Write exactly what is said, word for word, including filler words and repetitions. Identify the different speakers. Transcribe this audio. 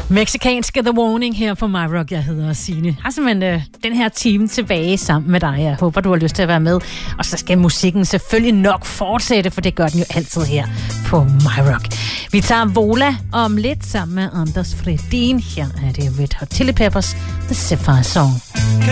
Speaker 1: Mexikanske The Warning her på My Rock. Jeg hedder Signe. Jeg har simpelthen øh, den her time tilbage sammen med dig. Jeg håber, du har lyst til at være med. Og så skal musikken selvfølgelig nok fortsætte, for det gør den jo altid her på My Rock. Vi tager Vola om lidt sammen med Anders Fredin. Her er det Red Hot Chili Peppers, The Sapphire Song.